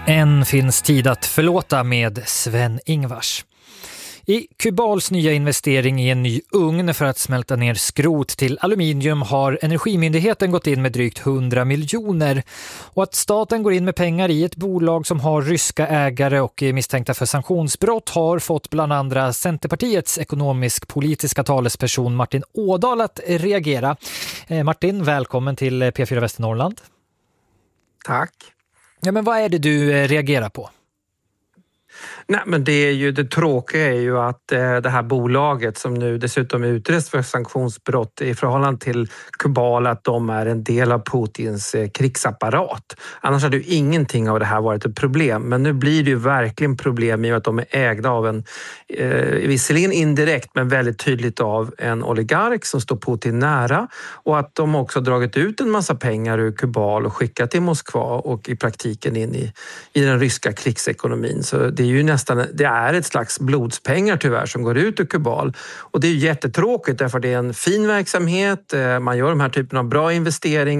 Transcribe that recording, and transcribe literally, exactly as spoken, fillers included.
En finns tid att förlåta med Sven-Ingvars. I Kubals nya investering i en ny ugn för att smälta ner skrot till aluminium har Energimyndigheten gått in med drygt hundra miljoner. Och att staten går in med pengar i ett bolag som har ryska ägare och är misstänkta för sanktionsbrott har fått bland andra Centerpartiets ekonomisk-politiska talesperson Martin Ådahl att reagera. Eh, Martin, välkommen till P fyra Västernorrland. Tack. Ja, men vad är det du reagerar på? Nej, men det är ju det tråkiga är ju att eh, det här bolaget som nu dessutom utreds för sanktionsbrott i förhållande till Kubal, att de är en del av Putins eh, krigsapparat. Annars hade ju ingenting av det här varit ett problem, men nu blir det ju verkligen problem i och med att de är ägda av en, eh, visserligen indirekt men väldigt tydligt av en oligark som står Putin nära, och att de också dragit ut en massa pengar ur Kubal och skickat till Moskva och i praktiken in i, i den ryska krigsekonomin. Så det är ju nästan, det är ett slags blodspengar tyvärr som går ut ur Kubal, och det är ju jättetråkigt därför det är en fin verksamhet, man gör de här typen av bra investeringar.